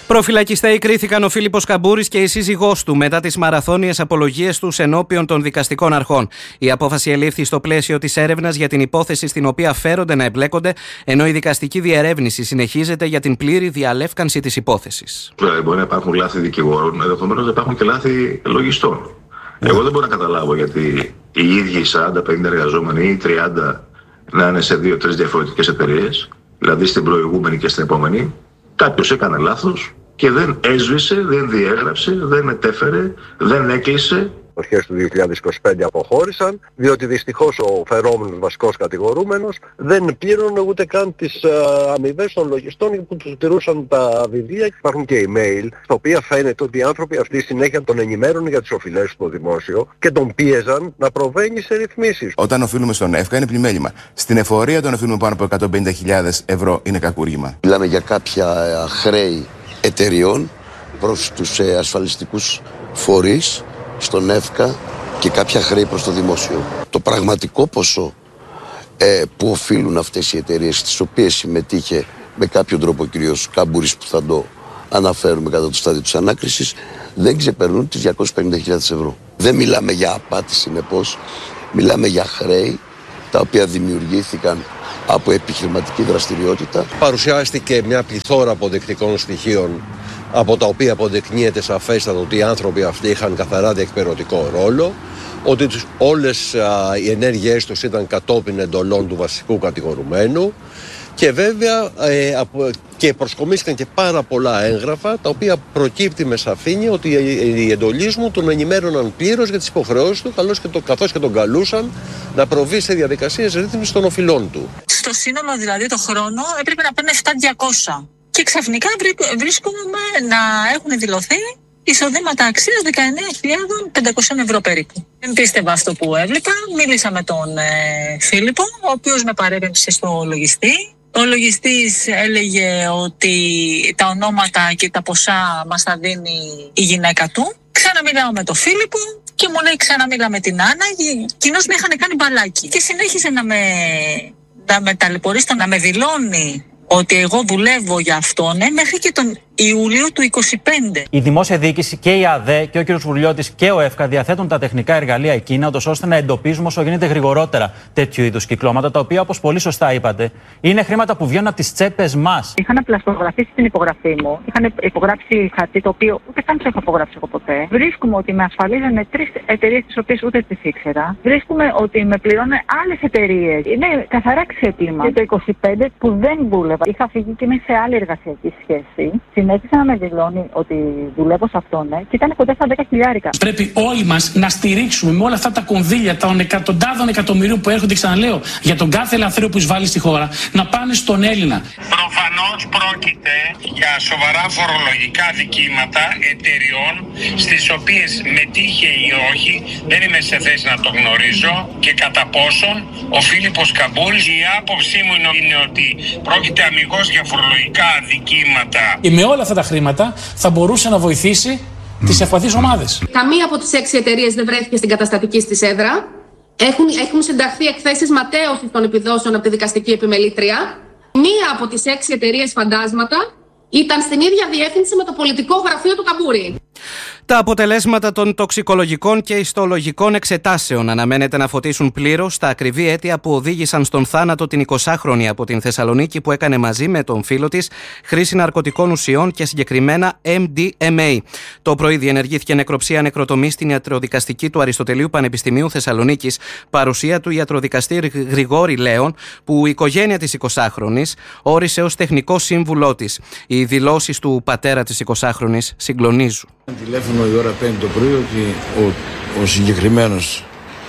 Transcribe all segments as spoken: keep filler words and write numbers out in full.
Προφυλακιστέοι κρίθηκαν ο Φίλιππος Καμπούρης και η σύζυγός του μετά τις μαραθώνιες απολογίες τους ενώπιον των δικαστικών αρχών. Η απόφαση ελήφθη στο πλαίσιο της έρευνας για την υπόθεση στην οποία φέρονται να εμπλέκονται, ενώ η δικαστική διερεύνηση συνεχίζεται για την πλήρη διαλεύκανση της υπόθεσης. Μπορεί να υπάρχουν λάθη δικηγόρων, ενδεχομένως να υπάρχουν και λάθη λογιστών. Εγώ δεν μπορώ να καταλάβω γιατί οι ίδιοι σαράντα πενήντα εργαζόμενοι ή τριάντα να είναι σε δύο τρεις διαφορετικές εταιρείες, δηλαδή στην προηγούμενη και στην επόμενη. Κάποιος έκανε λάθος και δεν έσβησε, δεν διέγραψε, δεν μετέφερε, δεν έκλεισε. Αρχές του δύο χιλιάδες είκοσι πέντε αποχώρησαν, διότι δυστυχώς ο φερόμενος βασικός κατηγορούμενος δεν πλήρωνε ούτε καν τις αμοιβές των λογιστών που τους τηρούσαν τα βιβλία. Υπάρχουν και email, στα οποία φαίνεται ότι οι άνθρωποι αυτοί συνέχεια τον ενημέρωναν για τις οφειλές στο δημόσιο και τον πίεζαν να προβαίνει σε ρυθμίσεις. Όταν οφείλουμε στον ΕΦΚΑ είναι πλημέλημα. Στην εφορία όταν οφείλουμε πάνω από εκατόν πενήντα χιλιάδες ευρώ είναι κακούργημα. Μιλάμε για κάποια χρέη εταιριών προς τους ασφαλιστικούς φορείς, στον ΕΦΚΑ και κάποια χρέη προς το δημόσιο. Το πραγματικό ποσό ε, που οφείλουν αυτές οι εταιρείες, στις οποίες συμμετείχε με κάποιο τρόπο ο κ. Καμπούρης, που θα το αναφέρουμε κατά το στάδιο της ανάκρισης, δεν ξεπερνούν τις διακόσιες πενήντα χιλιάδες ευρώ. Δεν μιλάμε για απάτη, συνεπώς, μιλάμε για χρέη τα οποία δημιουργήθηκαν από επιχειρηματική δραστηριότητα. Παρουσιάστηκε μια πληθώρα αποδεικτικών στοιχείων, από τα οποία αποδεικνύεται σαφέστατα ότι οι άνθρωποι αυτοί είχαν καθαρά διεκπαιρωτικό ρόλο, ότι τους, όλες α, οι ενέργειές τους ήταν κατόπιν εντολών του βασικού κατηγορουμένου και βέβαια ε, απο, και προσκομίστηκαν και πάρα πολλά έγγραφα, τα οποία προκύπτει με σαφήνεια ότι οι εντολείς μου τον ενημέρωναν πλήρως για τις υποχρεώσεις του, καθώς και, το, καθώς και τον καλούσαν να προβεί σε διαδικασίες ρύθμισης των οφειλών του. Στο σύνολο δηλαδή το χρόνο έπρεπε να παίρνει επτά χιλιάδες διακόσια. Και ξαφνικά βρίσκουμε να έχουν δηλωθεί εισοδήματα αξίας δεκαεννέα χιλιάδες πεντακόσια ευρώ περίπου. Δεν πίστευα αυτό που έβλεπα. Μίλησα με τον ε, Φίλιππο, ο οποίος με παρέπεμψε στο λογιστή. Ο λογιστής έλεγε ότι τα ονόματα και τα ποσά μας τα δίνει η γυναίκα του. Ξαναμιλάω με τον Φίλιππο και μου λέει ξαναμίλα με την Άννα. Κοινώς με είχαν κάνει μπαλάκι. Και συνέχισε να με, να με ταλαιπωρεί, να με δηλώνει ότι εγώ δουλεύω για αυτόν ναι, μέχρι και τον Ιούλιο του είκοσι πέντε. Η δημόσια διοίκηση και η ΑΔΕ και ο κ. Βουρλιώτης και ο ΕΦΚΑ διαθέτουν τα τεχνικά εργαλεία εκείνα, ώστε να εντοπίζουμε όσο γίνεται γρηγορότερα τέτοιου είδους κυκλώματα, τα οποία, όπως πολύ σωστά είπατε, είναι χρήματα που βγαίνουν από τις τσέπες μας. Είχαν πλαστογραφήσει την υπογραφή μου, είχαν υπογράψει χαρτί, το οποίο ούτε καν το έχω υπογράψει εγώ ποτέ. Βρίσκουμε ότι με ασφαλίζανε τρεις εταιρείες, τις οποίες ούτε τις ήξερα. Βρίσκουμε ότι με πληρώνουν άλλες εταιρείες. Είναι καθαρά ξέπλυμα. Και το είκοσι πέντε που δεν δούλευα, είχα φύγει και είμαι σε άλλη εργασιακή σχέση. Συνέχισα να με δηλώνει ότι δουλεύω σε αυτόν ναι, και ήταν κοντά στα δέκα χιλιάρικα. Πρέπει όλοι μας να στηρίξουμε με όλα αυτά τα κονδύλια των εκατοντάδων εκατομμυρίων που έρχονται, ξαναλέω, για τον κάθε ελευθερίο που εισβάλλει στη χώρα, να πάνε στον Έλληνα. Προφανώς πρόκειται για σοβαρά φορολογικά δικήματα εταιριών, στις οποίες μετήχε ή όχι, δεν είμαι σε θέση να το γνωρίζω, και κατά πόσον ο Φίλιππος Καμπούρης, η άποψή μου είναι ότι πρόκειται αμιγώς για φορολογικά δικήματα. Και με όλα αυτά τα χρήματα θα μπορούσε να βοηθήσει τις ευπαθείς ομάδες. Καμία από τις έξι εταιρείες δεν βρέθηκε στην καταστατική της έδρα. Έχουν, έχουν συνταχθεί εκθέσεις ματαίωσης των επιδόσεων από τη δικαστική επιμελήτρια. Μία από τις έξι εταιρείες φαντάσματα ήταν στην ίδια διεύθυνση με το πολιτικό γραφείο του Καμπούρη. Τα αποτελέσματα των τοξικολογικών και ιστολογικών εξετάσεων αναμένεται να φωτίσουν πλήρως τα ακριβή αίτια που οδήγησαν στον θάνατο την εικοσάχρονη από την Θεσσαλονίκη, που έκανε μαζί με τον φίλο της χρήση ναρκωτικών ουσιών και συγκεκριμένα εμ ντι εμ έι. Το πρωί διενεργήθηκε νεκροψία νεκροτομή στην ιατροδικαστική του Αριστοτελείου Πανεπιστημίου Θεσσαλονίκης, παρουσία του ιατροδικαστή Γρηγόρη Λέων, που η οικογένεια της εικοσάχρονης όρισε ως τεχνικό σύμβουλό της. Οι δηλώσεις του πατέρα της εικοσάχρονης συγκλονίζουν. Τηλέφωνο η ώρα πέντε το πρωί ότι ο, ο συγκεκριμένος,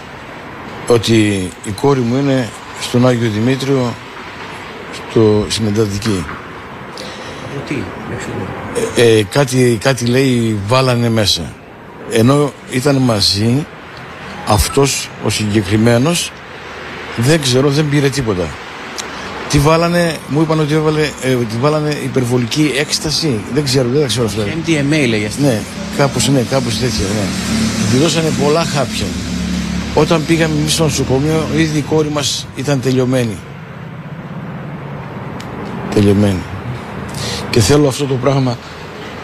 ότι η κόρη μου είναι στον Άγιο Δημήτριο, στο συμμετατική. Τι, ε, ε, κάτι, κάτι λέει βάλανε μέσα. Ενώ ήταν μαζί, αυτός ο συγκεκριμένος, δεν ξέρω, δεν πήρε τίποτα. Τι βάλανε, μου είπαν ότι, έβαλε, ε, ότι βάλανε υπερβολική έκσταση. Δεν ξέρω, δεν ξέρω αυτά. εμ ντι εμ έι λέγε. Ναι, κάπως, ναι, κάπως τέτοια, ναι. Του δώσανε πολλά χάπια. Όταν πήγαμε εμείς στο νοσοκομείο, ήδη η κόρη μας ήταν τελειωμένη. Τελειωμένη. Και θέλω αυτό το πράγμα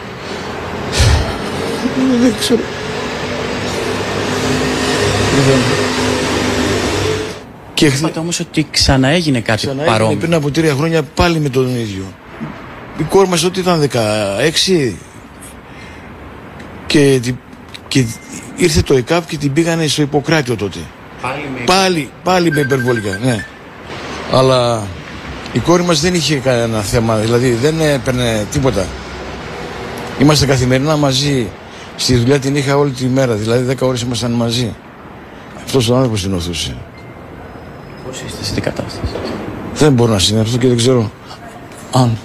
Δεν ξέρω. Και είπατε όμως ότι ξαναέγινε κάτι ξαναέγινε παρόμοιο. Πριν από τρία χρόνια πάλι με τον ίδιο. Η κόρη μας τότε ήταν δεκαέξι και, και ήρθε το ΕΚΑΒ και την πήγανε στο Ιπποκράτιο τότε. Πάλι με, πάλι, πάλι με υπερβολικά, ναι. Αλλά η κόρη μας δεν είχε κανένα θέμα, δηλαδή δεν έπαιρνε τίποτα. Είμαστε καθημερινά μαζί. Στη δουλειά την είχα όλη τη μέρα, δηλαδή δέκα ώρες ήμασταν μαζί. Αυτός ο άνθρωπος την οθούσε. Πώς είστε στην κατάσταση? Δεν μπορώ να συνεχίσω και δεν ξέρω αν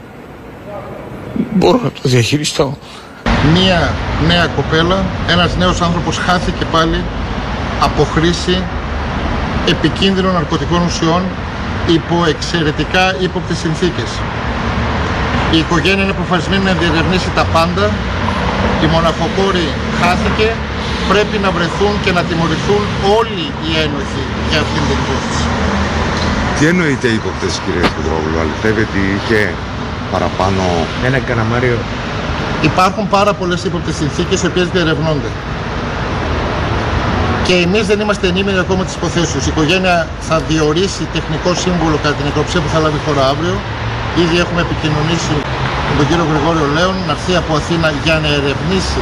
μπορώ να το διαχειριστώ. Μία νέα κοπέλα, ένας νέος άνθρωπος χάθηκε πάλι από χρήση επικίνδυνων ναρκωτικών ουσιών υπό εξαιρετικά ύποπτες συνθήκες. Η οικογένεια είναι αποφασισμένη να διερευνήσει τα πάντα. Η μοναχοκόρη χάθηκε. Πρέπει να βρεθούν και να τιμωρηθούν όλοι οι ένοχοι για αυτήν την υπόθεση. Τι εννοείται ύποπτες, κύριε Σπιδρόγλου? Αληθεύει ότι είχε παραπάνω ένα καναμάριο? Υπάρχουν πάρα πολλές ύποπτες συνθήκες οι οποίες διερευνώνται. Και εμείς δεν είμαστε ενήμεροι ακόμα της υποθέσεως. Η οικογένεια θα διορίσει τεχνικό σύμβουλο κατά την νεκροψία που θα λάβει χώρα αύριο. Ήδη έχουμε επικοινωνήσει με τον κύριο Γρηγόριο Λέων να έρθει από Αθήνα για να ερευνήσει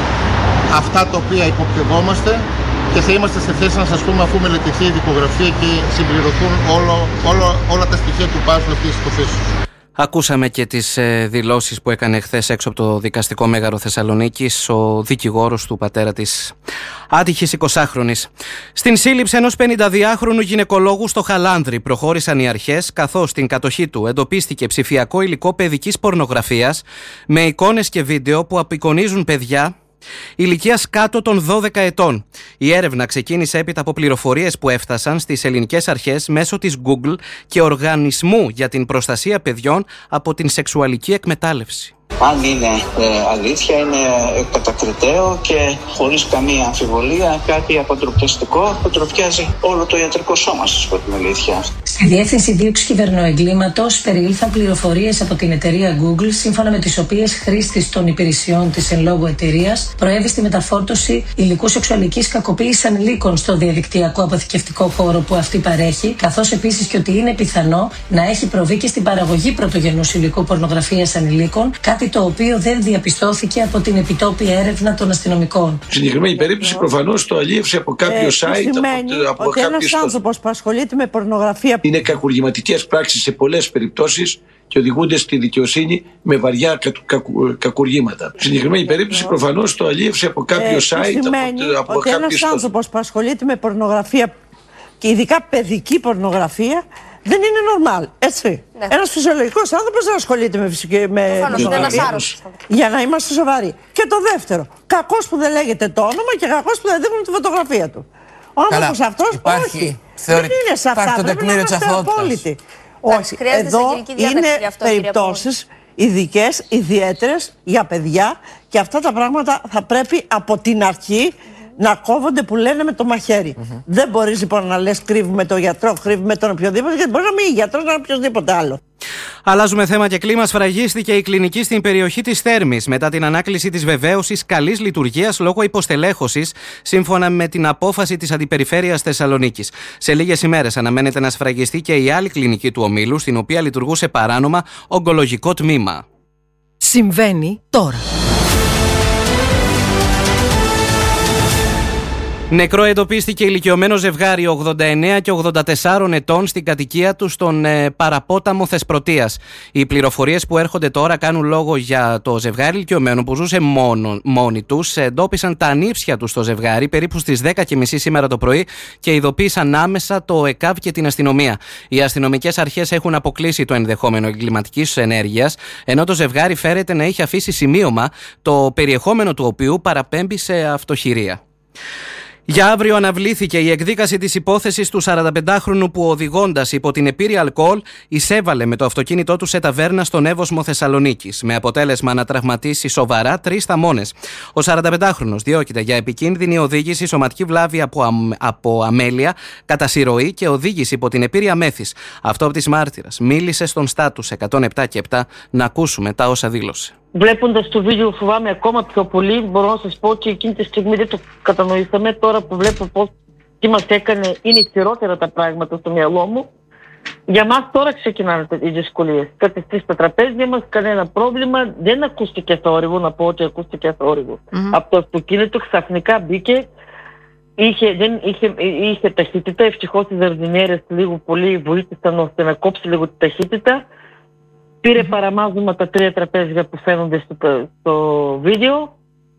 αυτά τα οποία υποπτευόμαστε και θα είμαστε σε θέση να σας πούμε αφού μελετηθεί η δικογραφία και συμπληρωθούν όλο, όλο, όλα τα στοιχεία του πάζλου αυτής της υποθέσεως. Ακούσαμε και τις ε, δηλώσεις που έκανε χθες έξω από το δικαστικό μέγαρο Θεσσαλονίκης ο δικηγόρος του πατέρα της άτυχης εικοσάχρονης. Στην σύλληψη ενός πενηνταδυάχρονου γυναικολόγου στο Χαλάνδρι προχώρησαν οι αρχές, καθώς στην κατοχή του εντοπίστηκε ψηφιακό υλικό παιδικής πορνογραφίας με εικόνες και βίντεο που απεικονίζουν παιδιά ηλικίας κάτω των δώδεκα ετών. Η έρευνα ξεκίνησε έπειτα από πληροφορίες που έφτασαν στις ελληνικές αρχές μέσω της Google και Οργανισμού για την Προστασία Παιδιών από την Σεξουαλική Εκμετάλλευση. Αν είναι ε, αλήθεια, είναι κατακριτέο και χωρίς καμία αμφιβολία κάτι αποτροπιαστικό που αποτροπιάζει όλο το ιατρικό σώμα, σας πω την αλήθεια. Στη Διεύθυνση Δίωξης Κυβερνοεγκλήματος περιήλθαν πληροφορίες από την εταιρεία Google, σύμφωνα με τις οποίες χρήστης των υπηρεσιών της εν λόγω εταιρείας προέβη στη μεταφόρτωση υλικού σεξουαλικής κακοποίησης ανηλίκων στο διαδικτυακό αποθηκευτικό χώρο που αυτή παρέχει, καθώς επίσης και ότι είναι πιθανό να έχει προβεί και στην παραγωγή πρωτογενούς υλικού πορνογραφίας ανηλίκων, κάτι το οποίο δεν διαπιστώθηκε από την επιτόπια έρευνα των αστυνομικών. Στην συγκεκριμένη περίπτωση προφανώς το αλίευσε από κάποιο ε, site, από, από ότι ένας άνθρωπος που ασχολείται με πορνογραφία είναι κακουργηματικές πράξεις σε πολλές περιπτώσεις και οδηγούνται στη δικαιοσύνη με βαριά κακου, κακουργήματα. Στην συγκεκριμένη περίπτωση προφανώς το αλίευσε από κάποιο ε, site, από, από ότι ένας άνθρωπος που ασχολείται με πορνογραφία και ειδικά παιδική πορνογραφία δεν είναι normal, έτσι. Ναι. Ένας φυσιολογικός άνθρωπος δεν ασχολείται με φυσική με πορνογραφία. Για να είμαστε σοβαροί. Και το δεύτερο, κακός που δεν λέγεται το όνομα και κακός που δεν δείχνουν τη φωτογραφία του. Ο άνθρωπος αυτός υπάρχει, όχι. Θεωρη... Δεν είναι σε αυτά, πρέπει να είμαστε απόλυτοι. Όχι, εδώ είναι περιπτώσεις ειδικές, ιδιαίτερες για παιδιά και αυτά τα πράγματα θα πρέπει από την αρχή να κόβονται που λένε με το μαχαίρι. Mm-hmm. Δεν μπορείς λοιπόν να λες κρύβουμε τον γιατρό, κρύβουμε τον οποιοδήποτε, γιατί μπορεί να μην είναι γιατρός, να είναι οποιοδήποτε άλλο. Αλλάζουμε θέμα και κλίμα. Σφραγίστηκε η κλινική στην περιοχή της Θέρμης μετά την ανάκληση της βεβαίωσης καλής λειτουργίας λόγω υποστελέχωσης, σύμφωνα με την απόφαση της Αντιπεριφέρειας Θεσσαλονίκης. Σε λίγες ημέρες αναμένεται να σφραγιστεί και η άλλη κλινική του ομίλου, στην οποία λειτουργούσε παράνομα ογκολογικό τμήμα. Συμβαίνει τώρα. Νεκρό εντοπίστηκε ηλικιωμένο ζευγάρι ογδόντα εννέα και ογδόντα τέσσερα ετών στην κατοικία του στον ε, παραπόταμο Θεσπρωτείας. Οι πληροφορίες που έρχονται τώρα κάνουν λόγο για το ζευγάρι ηλικιωμένο που ζούσε μόνο, μόνοι τους. Εντόπισαν τα ανήψια του στο ζευγάρι περίπου στις δέκα και μισή σήμερα το πρωί και ειδοποίησαν άμεσα το ΕΚΑΒ και την αστυνομία. Οι αστυνομικές αρχές έχουν αποκλείσει το ενδεχόμενο εγκληματικής ενέργειας, ενώ το ζευγάρι φέρεται να είχε αφήσει σημείωμα, το περιεχόμενο του οποίου παραπέμπει σε αυτοχειρία. Για αύριο αναβλήθηκε η εκδίκαση της υπόθεσης του σαρανταπεντάχρονου που οδηγώντας υπό την επίρρεια αλκοόλ εισέβαλε με το αυτοκίνητό του σε ταβέρνα στον Εύωσμο Θεσσαλονίκης, με αποτέλεσμα να τραυματίσει σοβαρά τρεις θαμώνες. Ο σαρανταπεντάχρονος διώκεται για επικίνδυνη οδήγηση, σωματική βλάβη από, αμ, από αμέλεια, κατασυρωή και οδήγηση υπό την επίρρεια μέθης. Αυτό από τις μάρτυρας μίλησε στον Στάτους εκατόν επτά και επτά. Να ακούσουμε τα όσα δήλωσε. Βλέποντας το βίντεο φοβάμαι ακόμα πιο πολύ. Μπορώ να σας πω ότι εκείνη τη στιγμή δεν το κατανοήσαμε. Τώρα που βλέπω πώς τι μας έκανε, είναι χειρότερα τα πράγματα στο μυαλό μου. Για μας τώρα ξεκινάνε οι δυσκολίες. Κατεστεί στα τραπέζια μας, κανένα πρόβλημα. Δεν ακούστηκε θόρυβο, να πω ότι ακούστηκε θόρυβο. Mm-hmm. Από το αυτοκίνητο ξαφνικά μπήκε. Είχε, δεν, είχε, είχε ταχύτητα. Ευτυχώς οι ζαρδινιέρες λίγο πολύ βοήθησαν ώστε να κόψει λίγο τη ταχύτητα. Πήρε mm-hmm. παραμάζωμα τα τρία τραπέζια που φαίνονται στο, στο βίντεο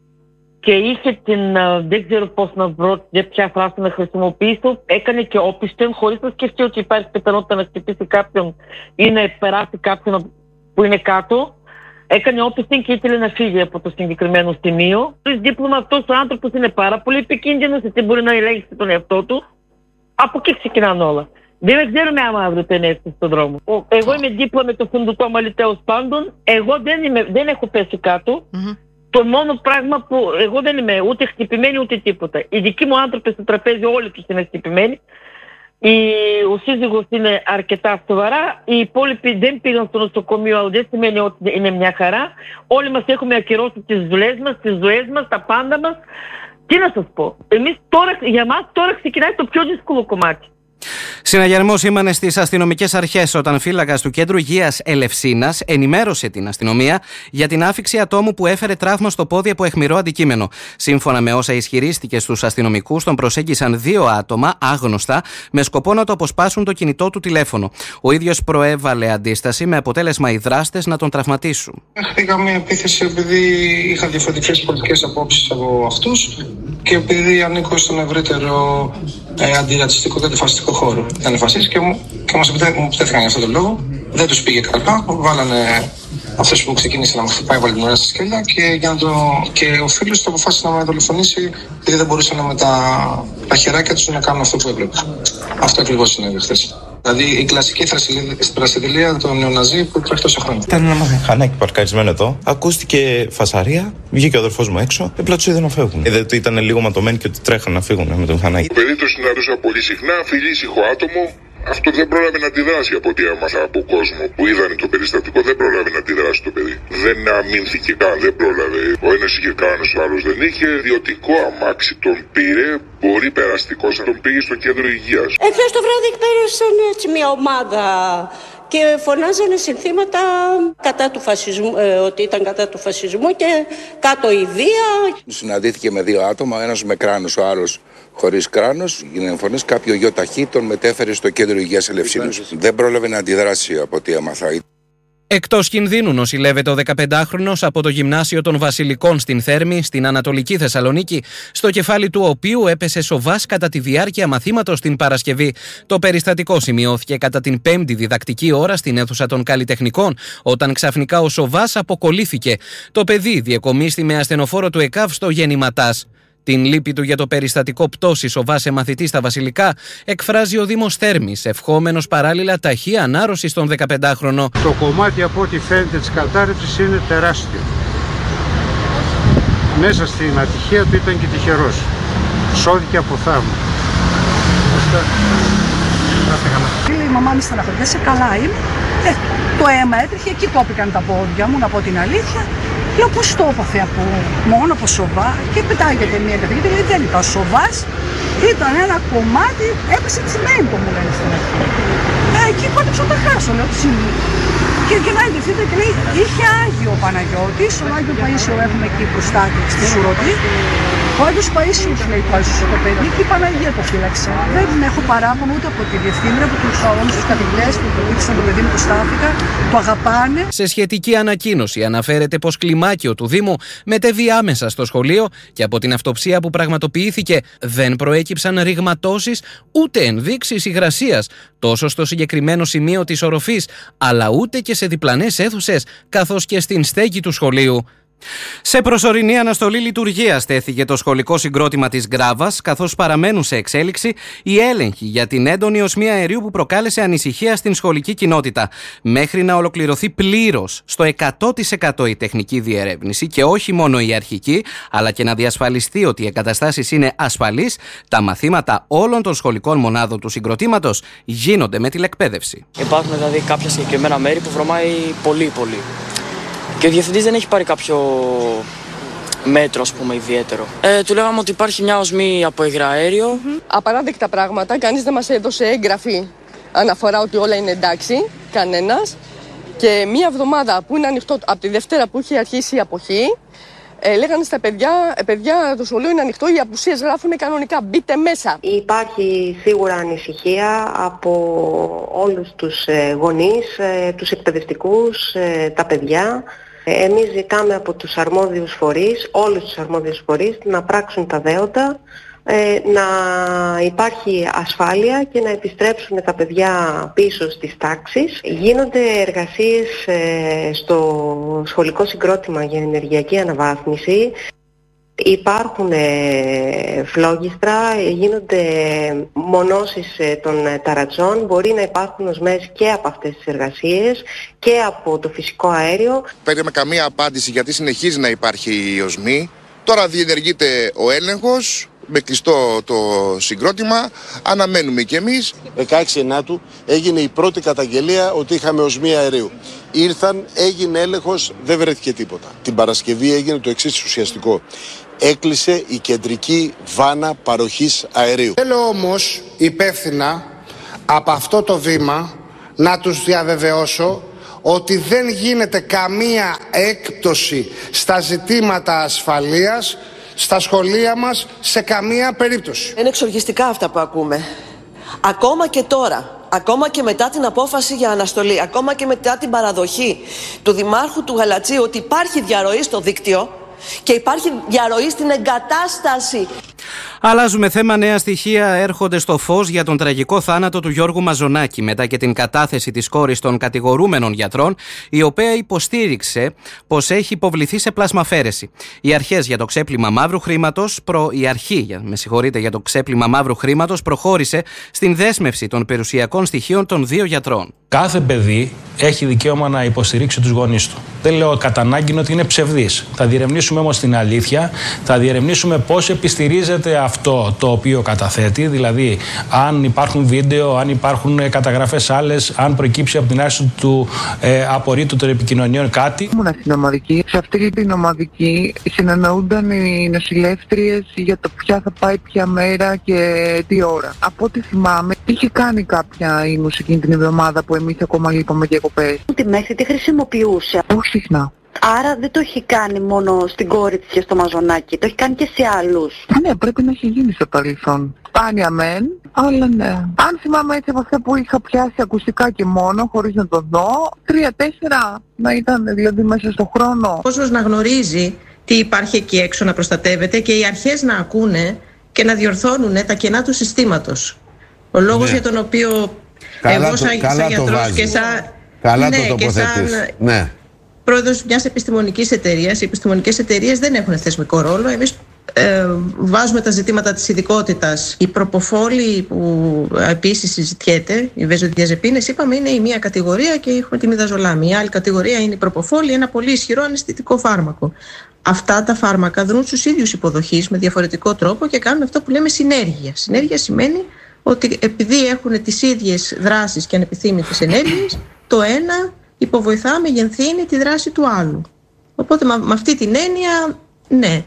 και είχε την, δεν ξέρω πώς να βρω, ποια φράση να χρησιμοποιήσω, έκανε και όπισθεν χωρίς να σκεφτεί ότι υπάρχει πιθανότητα να χτυπήσει κάποιον ή να περάσει κάποιον που είναι κάτω. Έκανε όπισθεν και ήθελε να φύγει από το συγκεκριμένο σημείο. Χωρίς δίπλωμα αυτός ο άνθρωπος είναι πάρα πολύ επικίνδυνος, γιατί μπορεί να ελέγξει τον εαυτό του. Από εκεί ξεκινάνε όλα. Δεν ξέρουμε άμα αύριο θα είναι έτσι στον δρόμο. Εγώ είμαι δίπλα με το φουντουτό μαλλί τέλος πάντων. Εγώ δεν, είμαι, δεν έχω πέσει κάτω. Mm-hmm. Το μόνο πράγμα που εγώ δεν είμαι ούτε χτυπημένη ούτε τίποτα. Οι δικοί μου άνθρωποι στο τραπέζι όλοι τους είναι χτυπημένοι. Η, ο σύζυγος είναι αρκετά σοβαρά. Οι υπόλοιποι δεν πήγαν στο νοσοκομείο, αλλά δεν σημαίνει ότι είναι μια χαρά. Όλοι μας έχουμε ακυρώσει τις δουλειές μας, τις ζωές μας, τα πάντα μας. Τι να σας πω. Εμείς τώρα, για μας τώρα ξεκινάει το πιο δύσκολο κομμάτι. Συναγερμός σήμανε στις αστυνομικές αρχές όταν φύλακας του Κέντρου Υγείας Ελευσίνας ενημέρωσε την αστυνομία για την άφιξη ατόμου που έφερε τραύμα στο πόδι από αιχμηρό αντικείμενο. Σύμφωνα με όσα ισχυρίστηκε στους αστυνομικούς, τον προσέγγισαν δύο άτομα άγνωστα με σκοπό να το αποσπάσουν το κινητό του τηλέφωνο. Ο ίδιος προέβαλε αντίσταση με αποτέλεσμα οι δράστες να τον τραυματίσουν. Είχα μια επίθεση επειδή είχα διαφορετικές πολιτικές απόψεις από αυτούς και επειδή ανήκω στον ευρύτερο ε, αντιρατσιστικό και αντιφασιστικό χώρο. Ήταν φασίστες και, μου, και μας επιτέθηκαν για αυτόν τον λόγο. Δεν τους πήγε καλά. Βάλανε αυτός που ξεκίνησε να μου χτυπάει, βάλει την ώρα στη σκέλια και, για να το, και ο φίλος του αποφάσισε να με δολοφονήσει επειδή δεν μπορούσαν με τα, τα χεράκια τους να κάνουν αυτό που έπρεπε. Αυτό ακριβώς συνέβη χθες. Δηλαδή η κλασική θρασιδηλία των νεοναζί που τρέχει τόσα χρόνια. Ήταν ένα μηχανάκι παρκαρισμένο εδώ. Ακούστηκε φασαρία, βγήκε ο αδερφός μου έξω. Απλά τους είδε να φεύγουν. Είδε ότι ήταν λίγο ματωμένοι και ότι τρέχαν να φύγουν με το μηχανάκι. Το παιδί το συναντούσα πολύ συχνά, φιλί ήσυχο άτομο. Αυτό δεν πρόλαβε να αντιδράσει από ό,τι έμαθα από κόσμο που είδαν το περιστατικό. Δεν πρόλαβε να αντιδράσει το παιδί. Δεν αμήνθηκε καν, δεν πρόλαβε. Ο ένας είχε κάνος, ο άλλος δεν είχε. Ιδιωτικό αμάξι τον πήρε, μπορεί περαστικός να τον πήγε στο κέντρο υγείας. Εχθές το βράδυ πέρασαν έτσι μια ομάδα και φωνάζανε συνθήματα κατά του φασισμού, ε, ότι ήταν κατά του φασισμού και κάτω η βία. Συναντήθηκε με δύο άτομα, ένας με κράνος, ο άλλος χωρίς κράνος. Γίνανε φωνές, κάποιο γιο ταχύ τον μετέφερε στο κέντρο υγείας Ελευσίνας. Δεν πρόλαβε να αντιδράσει από ό,τι έμαθα. Εκτός κινδύνου νοσηλεύεται ο δεκαπεντάχρονος από το Γυμνάσιο των Βασιλικών στην Θέρμη, στην Ανατολική Θεσσαλονίκη, στο κεφάλι του οποίου έπεσε σοβάς κατά τη διάρκεια μαθήματος την Παρασκευή. Το περιστατικό σημειώθηκε κατά την πέμπτη διδακτική ώρα στην αίθουσα των καλλιτεχνικών, όταν ξαφνικά ο σοβάς αποκολλήθηκε. Το παιδί διεκομίστη με ασθενοφόρο του ΕΚΑΒ στο γεννηματάς. Την λύπη του για το περιστατικό πτώσης ο Βάσε μαθητής στα Βασιλικά εκφράζει ο Δήμος Θέρμης, ευχόμενος παράλληλα ταχεία ανάρρωση στον δεκαπεντάχρονο. Το κομμάτι από ό,τι φαίνεται της κατάρρευσης είναι τεράστιο. Μέσα στην ατυχία του ήταν και τυχερός. Σώθηκε από θαύμα. Η μαμά μου στεναχωριέσαι, καλά είμαι. Ε, το αίμα έτρεχε, εκεί κόπηκαν τα πόδια μου, να πω την αλήθεια. Λέω πώς το έπαθε από μόνο από σοβά και πετάγεται μια καθηγήτρια, γιατί δεν ήταν σοβάς, ήταν ένα κομμάτι, έπεσε τσιμέντο μου λένε στην αρχή. Ε, εκεί κόντεψα να τα χάσω, λέω τσιμί. Και γυρνάει τη θήτα και λέει, είχε Άγιο Παναγιώτης, ο Άγιο Παΐσιο έχουμε εκεί μπροστά στη Σουρωτή. Ο Άγιος Παΐσιος λέει το Άγιος στο παιδί και η Παναγία το φύλαξε. Δεν έχω παράπονο ούτε από τη διευθύντρια, από τους όλους τους καθηγητές που το βοήθησαν το παιδί μου, το στάθηκα, το αγαπάνε. Σε σχετική ανακοίνωση αναφέρεται πως κλιμάκιο του Δήμου μετέβη άμεσα στο σχολείο και από την αυτοψία που πραγματοποιήθηκε δεν προέκυψαν ρηγματώσεις ούτε ενδείξεις υγρασίας τόσο στο συγκεκριμένο σημείο της οροφής, αλλά ούτε και σε διπλανές αίθουσες καθώς και στην στέγη του σχολείου. Σε προσωρινή αναστολή λειτουργίας τέθηκε το σχολικό συγκρότημα της Γκράβας, καθώς παραμένουν σε εξέλιξη οι έλεγχοι για την έντονη οσμία αερίου που προκάλεσε ανησυχία στην σχολική κοινότητα. Μέχρι να ολοκληρωθεί πλήρως στο εκατό τοις εκατό η τεχνική διερεύνηση και όχι μόνο η αρχική, αλλά και να διασφαλιστεί ότι οι εγκαταστάσεις είναι ασφαλείς, τα μαθήματα όλων των σχολικών μονάδων του συγκροτήματος γίνονται με τηλεκπαίδευση. Υπάρχουν δηλαδή κάποια συγκεκριμένα μέρη που βρωμάει πολύ πολύ. Και ο διευθυντής δεν έχει πάρει κάποιο μέτρο, ας πούμε, ιδιαίτερο. Ε, του λέγαμε ότι υπάρχει μια οσμή από υγραέριο. Mm-hmm. Απαράδεκτα πράγματα. Κανείς δεν μας έδωσε έγγραφη αναφορά ότι όλα είναι εντάξει. Κανένας. Και μία εβδομάδα που είναι ανοιχτό, από τη Δευτέρα που είχε αρχίσει η αποχή, ε, λέγανε στα παιδιά, ε, παιδιά, το σχολείο είναι ανοιχτό, οι απουσίες γράφουν κανονικά, μπείτε μέσα. Υπάρχει σίγουρα ανησυχία από όλους τους ε, γονείς, ε, τους εκπαιδευτικούς, ε, τα παιδιά. Ε, εμείς ζητάμε από τους αρμόδιους φορείς, όλους τους αρμόδιους φορείς, να πράξουν τα δέοντα, ε, να υπάρχει ασφάλεια και να επιστρέψουν τα παιδιά πίσω στις τάξεις. Γίνονται εργασίες ε, στο σχολικό συγκρότημα για ενεργειακή αναβάθμιση. Υπάρχουν ε, φλόγιστρα, γίνονται μονώσεις ε, των ταρατζών. Μπορεί να υπάρχουν οσμές και από αυτές τις εργασίες και από το φυσικό αέριο. Παίρνουμε καμία απάντηση γιατί συνεχίζει να υπάρχει η οσμή. Τώρα διενεργείται ο έλεγχος με κλειστό το συγκρότημα, αναμένουμε κι εμείς. δεκαέξι Ενάτου έγινε η πρώτη καταγγελία ότι είχαμε οσμή αερίου. Ήρθαν, έγινε έλεγχος, δεν βρέθηκε τίποτα. Την Παρασκευή έγινε το εξής ουσιαστικό. Έκλεισε η κεντρική βάνα παροχής αερίου. Θέλω όμως υπεύθυνα από αυτό το βήμα να τους διαβεβαιώσω ότι δεν γίνεται καμία έκπτωση στα ζητήματα ασφαλείας στα σχολεία μας σε καμία περίπτωση. Είναι εξοργιστικά αυτά που ακούμε. Ακόμα και τώρα, ακόμα και μετά την απόφαση για αναστολή, ακόμα και μετά την παραδοχή του Δημάρχου του Γαλατσίου ότι υπάρχει διαρροή στο δίκτυο και υπάρχει διαρροή στην εγκατάσταση. Αλλάζουμε θέμα. Νέα στοιχεία έρχονται στο φως για τον τραγικό θάνατο του Γιώργου Μαζονάκη μετά και την κατάθεση της κόρης των κατηγορούμενων γιατρών, η οποία υποστήριξε πως έχει υποβληθεί σε πλασμαφαίρεση. Οι αρχές για το ξέπλυμα μαύρου χρήματος, προ... η αρχή με συγχωρείτε, για το ξέπλυμα μαύρου χρήματος προχώρησε στην δέσμευση των περιουσιακών στοιχείων των δύο γιατρών. Κάθε παιδί έχει δικαίωμα να υποστηρίξει τους γονείς του. Δεν λέω κατά ανάγκη ότι είναι ψευδής. Θα διερευνήσουμε όμως την αλήθεια, θα διερευνήσουμε πώς επιστηρίζεται αυτό το οποίο καταθέτει, δηλαδή αν υπάρχουν βίντεο, αν υπάρχουν καταγραφές άλλες, αν προκύψει από την άρση του ε, απορρίτου των επικοινωνιών κάτι. Ήμουν στην ομαδική. Σε αυτή την ομαδική συνεννοούνταν οι νοσηλεύτριες για το ποια θα πάει ποια μέρα και τι ώρα. Από ό,τι θυμάμαι, είχε κάνει κάποια ήμους εκείνη την εβδομάδα που εμείς ακόμα λείπαμε διακοπές. Τη μέση τη χρησιμοποιούσε. Όχι συχνά. Άρα δεν το έχει κάνει μόνο στην κόρη της και στο Μαζονάκι, το έχει κάνει και σε άλλους. Ναι, πρέπει να έχει γίνει στο παρελθόν. Σπάνια μεν, αλλά ναι. Αν θυμάμαι έτσι από αυτά που είχα πιάσει ακουστικά και μόνο, χωρίς να το δω, τρία-τέσσερα να ήταν δηλαδή μέσα στο χρόνο. Ο κόσμος να γνωρίζει τι υπάρχει εκεί έξω να προστατεύεται και οι αρχές να ακούνε και να διορθώνουν τα κενά του συστήματος. Ο λόγος ναι. για τον οποίο καλά εγώ σαν, το, σαν γιατρός και σαν... Καλά ναι, το τοποθετείς. Ναι. Πρόεδρος μιας επιστημονικής εταιρείας. Οι επιστημονικές εταιρείες δεν έχουν θεσμικό ρόλο. Εμείς ε, βάζουμε τα ζητήματα της ειδικότητας. Η προποφόλη που επίσης συζητιέται, οι βεζοδιαζεπίνες, είπαμε είναι η μία κατηγορία και έχουμε τη μιδαζολάμη. Η άλλη κατηγορία είναι η προποφόλη, ένα πολύ ισχυρό αναισθητικό φάρμακο. Αυτά τα φάρμακα δρούν στους ίδιους υποδοχείς με διαφορετικό τρόπο και κάνουν αυτό που λέμε συνέργεια. Συνέργεια σημαίνει ότι επειδή έχουν τις ίδιες δράσεις και ανεπιθύμητες ενέργειες, το ένα υποβοηθά, μεγενθύνει τη δράση του άλλου. Οπότε με, με αυτή την έννοια, ναι.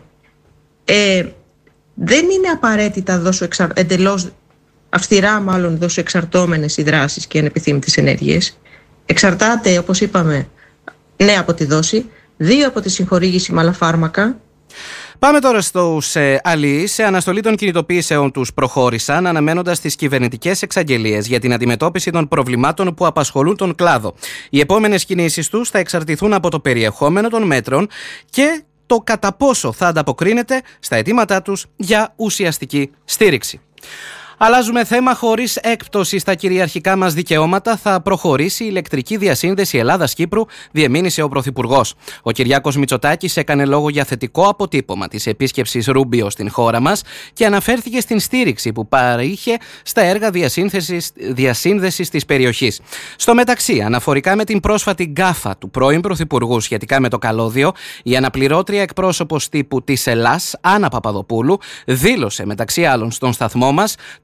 Ε, δεν είναι απαραίτητα δόσο εξαρ... εντελώς αυστηρά μάλλον δόσο εξαρτώμενες οι δράσεις και ανεπιθύμητες ενέργειες. Εξαρτάται, όπως είπαμε, ναι από τη δόση, δύο από τη συγχορήγηση με άλλα φάρμακα. Πάμε τώρα στους ε, αλληλείς. Σε αναστολή των κινητοποιήσεων τους προχώρησαν, αναμένοντας τις κυβερνητικές εξαγγελίες για την αντιμετώπιση των προβλημάτων που απασχολούν τον κλάδο. Οι επόμενες κινήσεις τους θα εξαρτηθούν από το περιεχόμενο των μέτρων και το κατά πόσο θα ανταποκρίνεται στα αιτήματά τους για ουσιαστική στήριξη. Αλλάζουμε θέμα. Χωρίς έκπτωση στα κυριαρχικά μας δικαιώματα θα προχωρήσει η ηλεκτρική διασύνδεση Ελλάδας-Κύπρου, διεμήνυσε ο Πρωθυπουργός. Ο Κυριάκος Μητσοτάκης έκανε λόγο για θετικό αποτύπωμα της επίσκεψης Ρούμπιο στην χώρα μας και αναφέρθηκε στην στήριξη που παρήχε στα έργα διασύνδεσης, διασύνδεσης της περιοχής. Στο μεταξύ, αναφορικά με την πρόσφατη γκάφα του πρώην Πρωθυπουργού σχετικά με το καλώδιο, η αναπληρώτρια εκπρόσωπος τύπου της Ελλάς, Άννα Παπαδοπούλου, δήλωσε μεταξύ άλλων στον σταθμό μας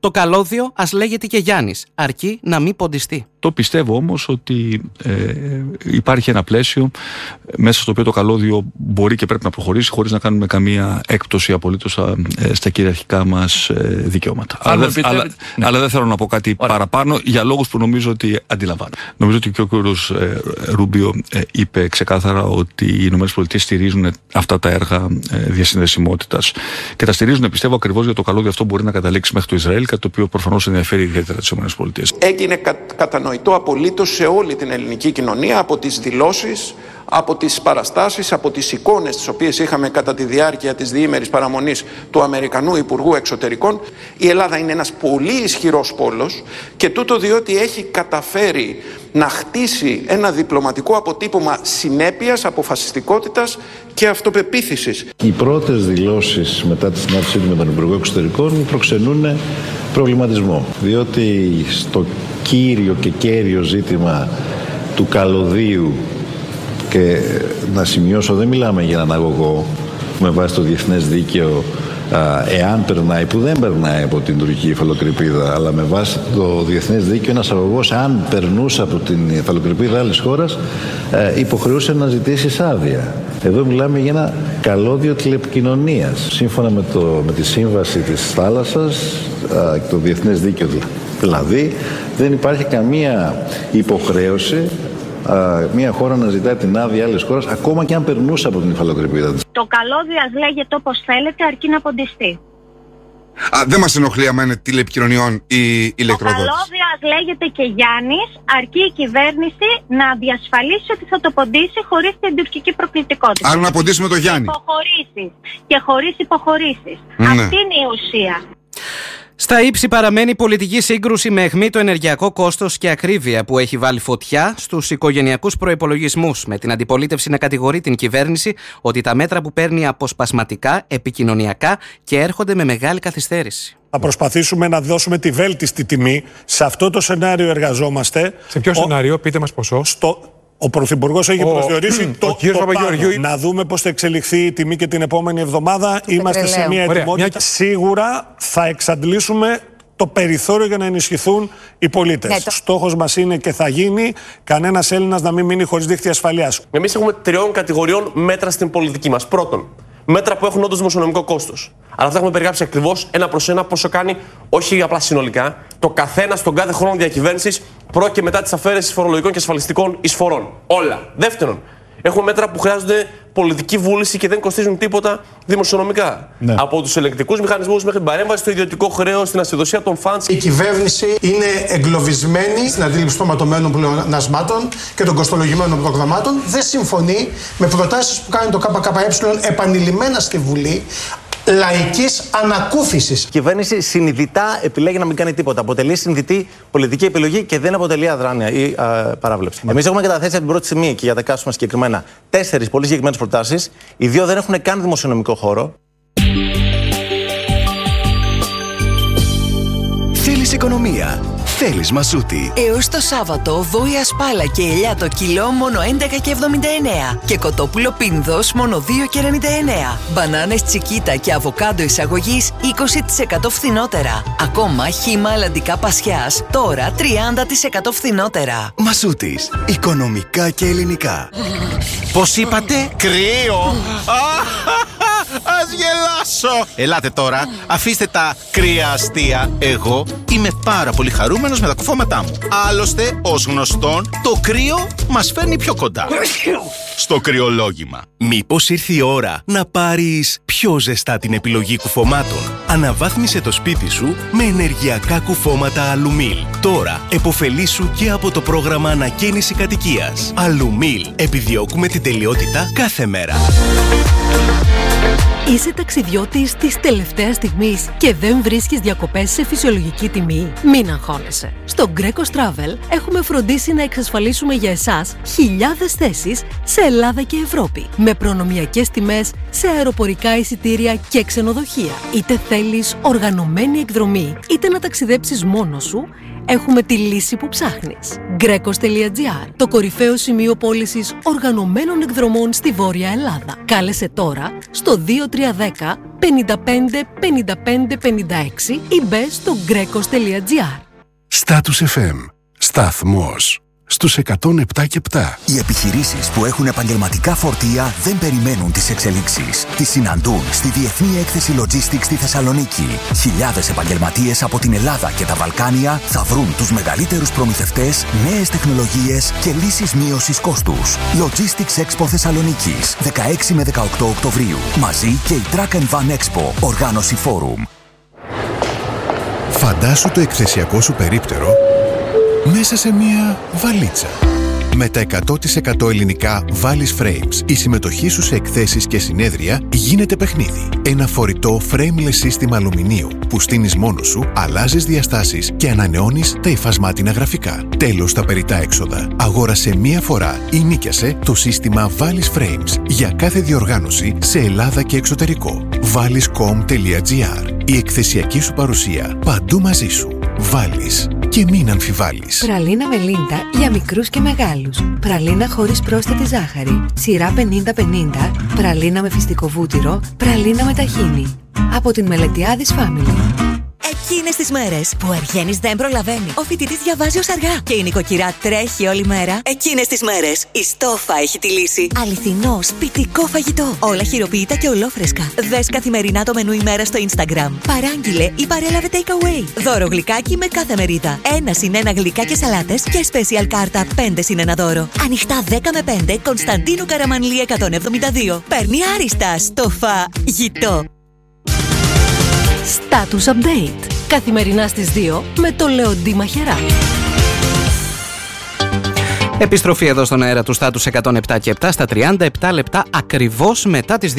Το καλώδιο ας λέγεται και Γιάννης, αρκεί να μην ποντιστεί. Το πιστεύω όμως ότι ε, υπάρχει ένα πλαίσιο μέσα στο οποίο το καλώδιο μπορεί και πρέπει να προχωρήσει χωρίς να κάνουμε καμία έκπτωση απολύτως στα, στα κυριαρχικά μας δικαιώματα. Αλλά, δε, αλλά, ναι. αλλά δεν θέλω να πω κάτι Ωραία. παραπάνω για λόγους που νομίζω ότι αντιλαμβάνω. Νομίζω ότι και ο κ. Ε, Ρούμπιο ε, είπε ξεκάθαρα ότι οι ΗΠΑ στηρίζουν αυτά τα έργα ε, διασυνδεσιμότητας και τα στηρίζουν, πιστεύω, ακριβώς για το καλώδιο αυτό μπορεί να καταλήξει μέχρι το Ισραήλ, κάτι το οποίο προφανώς ενδιαφέρει ιδιαίτερα τις ΗΠΑ. Έγινε κα, κατανοητό απολύτως σε όλη την ελληνική κοινωνία από τις δηλώσεις, από τις παραστάσεις, από τις εικόνες τις οποίες είχαμε κατά τη διάρκεια της διήμερης παραμονής του Αμερικανού Υπουργού Εξωτερικών. Η Ελλάδα είναι ένας πολύ ισχυρός πόλος και τούτο διότι έχει καταφέρει να χτίσει ένα διπλωματικό αποτύπωμα συνέπειας, αποφασιστικότητας και αυτοπεποίθησης. Οι πρώτες δηλώσεις μετά τη συνάντησή του με τον Υπουργό Εξωτερικών προξενούν προβληματισμό, διότι στο κύριο και κέριο ζήτημα του καλωδίου, και να σημειώσω, δεν μιλάμε για έναν αγωγό με βάση το διεθνές δίκαιο, εάν περνάει, που δεν περνάει από την τουρκική υφαλοκρηπίδα, αλλά με βάση το διεθνές δίκαιο ένας αγωγός, αν περνούσε από την υφαλοκρηπίδα άλλης χώρας, υποχρεούσε να ζητήσει άδεια. Εδώ μιλάμε για ένα καλώδιο τηλεπικοινωνίας. Σύμφωνα με, το, με τη σύμβαση της θάλασσας και το διεθνές δίκαιο δηλαδή, δεν υπάρχει καμία υποχρέωση μια χώρα να ζητάει την άδεια άλλης χώρας, ακόμα και αν περνούσε από την υφαλοκρηπίδα της. Το καλώδιο ας λέγεται όπως θέλετε, αρκεί να ποντιστεί. Α, δεν μας ενοχλεί άμα είναι τηλεπικοινωνιών ή ηλεκτροδότηση. Το καλώδιο ας λέγεται και Γιάννης, αρκεί η κυβέρνηση να διασφαλίσει ότι θα το ποντίσει χωρίς την τουρκική προκλητικότητα. Άρα να ποντίσει με το Γιάννη. Υποχωρήσεις. Και χωρίς υποχωρήσεις. Ναι. Αυτή είναι η ουσία. Στα ύψη παραμένει πολιτική σύγκρουση με αιχμή το ενεργειακό κόστος και ακρίβεια που έχει βάλει φωτιά στους οικογενειακούς προϋπολογισμούς, με την αντιπολίτευση να κατηγορεί την κυβέρνηση ότι τα μέτρα που παίρνει αποσπασματικά, επικοινωνιακά και έρχονται με μεγάλη καθυστέρηση. Θα προσπαθήσουμε να δώσουμε τη βέλτιστη τιμή. Σε αυτό το σενάριο εργαζόμαστε. Σε ποιο ο... σενάριο, πείτε μας ποσό. Στο... Ο Πρωθυπουργός έχει ο... προσδιορίσει το, ο το πάνω. Να δούμε πώς θα εξελιχθεί η τιμή και την επόμενη εβδομάδα. Το Είμαστε πετρελαίου. σε μια ετοιμότητα. Μια... Σίγουρα θα εξαντλήσουμε το περιθώριο για να ενισχυθούν οι πολίτες. Ναι, το... Στόχος μας είναι και θα γίνει κανένας Έλληνας να μην μείνει χωρίς δίχτυα ασφαλείας. Εμείς έχουμε τριών κατηγοριών μέτρα στην πολιτική μας. Πρώτον, μέτρα που έχουν όντως δημοσιονομικό κόστος. Αλλά αυτά έχουμε περιγράψει ακριβώς ένα προς ένα πόσο κάνει, όχι απλά συνολικά, το καθένα στον κάθε χρόνο διακυβέρνησης προ και μετά τις αφαίρεσεις φορολογικών και ασφαλιστικών εισφορών. Όλα. Δεύτερον, έχουμε μέτρα που χρειάζονται πολιτική βούληση και δεν κοστίζουν τίποτα δημοσιονομικά. Ναι. Από τους ελεγκτικούς μηχανισμούς μέχρι την παρέμβαση στο ιδιωτικό χρέος, στην ασυδοσία των φαντς. Η κυβέρνηση είναι εγκλωβισμένη στην αντίληψη των ματωμένων πλεονασμάτων και των κοστολογημένων προγραμμάτων. Δεν συμφωνεί με προτάσεις που κάνει το ΚΚΕ επανειλημμένα στη Βουλή. Λαϊκής ανακούφισης. Η κυβέρνηση συνειδητά επιλέγει να μην κάνει τίποτα. Αποτελεί συνειδητή πολιτική επιλογή και δεν αποτελεί αδράνεια ή α, παράβλεψη. Mm. Εμείς έχουμε καταθέσει από την πρώτη στιγμή και για τα κάσουμε συγκεκριμένα τέσσερις πολύ συγκεκριμένες προτάσεις. Οι δύο δεν έχουν καν δημοσιονομικό χώρο. Θέλεις οικονομία. Θέλεις μασούτη. Έως το Σάββατο, βόηα σπάλα και ελιά το κιλό μόνο έντεκα και εβδομήντα εννέα και κοτόπουλο πίνδος μόνο δύο και ενενήντα εννέα. Μπανάνες τσικίτα και αβοκάντο εισαγωγής είκοσι τοις εκατό φθηνότερα. Ακόμα χύμα αλλαντικά πασιάς τώρα τριάντα τοις εκατό φθηνότερα. Μασούτης. Οικονομικά και ελληνικά. Πώς είπατε? Κρύο! Ας γελάσω! Ελάτε τώρα, αφήστε τα κρύα αστεία. Εγώ είμαι πάρα πολύ χαρούμενος με τα κουφώματά μου. Άλλωστε, ως γνωστόν, το κρύο μας φέρνει πιο κοντά στο κρυολόγημα. Μήπως ήρθε η ώρα να πάρεις πιο ζεστά την επιλογή κουφωμάτων? Αναβάθμισε το σπίτι σου με ενεργειακά κουφώματα Αλουμίλ. Τώρα, επωφελήσου και από το πρόγραμμα ανακαίνιση κατοικίας. Αλουμίλ. Επιδιώκουμε την τελειότητα κάθε μέρα. Είσαι ταξιδιώτης της τελευταίας στιγμής και δεν βρίσκεις διακοπές σε φυσιολογική τιμή? Μην αγχώνεσαι. Στο Greco Travel έχουμε φροντίσει να εξασφαλίσουμε για εσάς χιλιάδες θέσεις σε Ελλάδα και Ευρώπη, με προνομιακές τιμές σε αεροπορικά εισιτήρια και ξενοδοχεία. Είτε θέλεις οργανωμένη εκδρομή, είτε να ταξιδέψεις μόνος σου, έχουμε τη λύση που ψάχνεις. Γκρέκος τελεία τζι άρ, το κορυφαίο σημείο πώλησης οργανωμένων εκδρομών στη Βόρεια Ελλάδα. Κάλεσε τώρα στο δύο τρία ένα μηδέν πέντε πέντε πέντε πέντε πέντε έξι ή μπες στο γκρέκος τελεία τζι άρ. Status εφ εμ. Σταθμός στους εκατόν επτά και επτά. Οι επιχειρήσεις που έχουν επαγγελματικά φορτία δεν περιμένουν τις εξελίξεις. Τις συναντούν στη Διεθνή Έκθεση Logistics στη Θεσσαλονίκη. Χιλιάδες επαγγελματίες από την Ελλάδα και τα Βαλκάνια θα βρουν τους μεγαλύτερους προμηθευτές, νέες τεχνολογίες και λύσεις μείωσης κόστους. Logistics Expo Θεσσαλονίκης, δεκαέξι με δεκαοκτώ Οκτωβρίου. Μαζί και η Truck and Van Expo, οργάνωση Forum. Φαντάσου το εκθεσιακό σου περίπτερο μέσα σε μία βαλίτσα. Με τα εκατό τοις εκατό ελληνικά Valis Frames, η συμμετοχή σου σε εκθέσεις και συνέδρια γίνεται παιχνίδι. Ένα φορητό frameless σύστημα αλουμινίου που στείνεις μόνος σου, αλλάζεις διαστάσεις και ανανεώνεις τα υφασμάτινα γραφικά. Τέλος τα περιττά έξοδα. Αγόρασε μία φορά ή νίκιασε το σύστημα Valis Frames για κάθε διοργάνωση σε Ελλάδα και εξωτερικό. valis τελεία com τελεία τζι άρ. Η εκθεσιακή σου παρουσία παντού μαζί σου. Valis. Και μην αμφιβάλλεις. Πραλίνα Μελίντα για μικρούς και μεγάλους. Πραλίνα χωρίς πρόσθετη ζάχαρη. Σειρά πενήντα πενήντα. Πραλίνα με φυστικό βούτυρο. Πραλίνα με ταχίνι. Από την Μελετιάδης Family. Εκείνες τις μέρες που ο Αργένης δεν προλαβαίνει, ο φοιτητής διαβάζει ως αργά και η νοικοκυρά τρέχει όλη μέρα. Εκείνες τις μέρες η Στόφα έχει τη λύση. Αληθινό σπιτικό φαγητό. Όλα χειροποίητα και ολόφρεσκα. Δες καθημερινά το μενού ημέρα στο Instagram. Παράγγειλε ή παρέλαβε take away. Δώρο γλυκάκι με κάθε μερίδα. Ένα συν ένα γλυκά και σαλάτες και special κάρτα πέντε συν ένα δώρο. Ανοιχτά δέκα με πέντε Κωνσταντίνου Καραμανλή εκατόν εβδομήντα δύο. Παίρνει άριστα Στόφα γητό. Status Update. Καθημερινά στις δύο με το Λεοντή Μαχαιρά. Επιστροφή εδώ στον αέρα του Status εκατόν επτά και επτά στα τριάντα επτά λεπτά ακριβώς μετά τις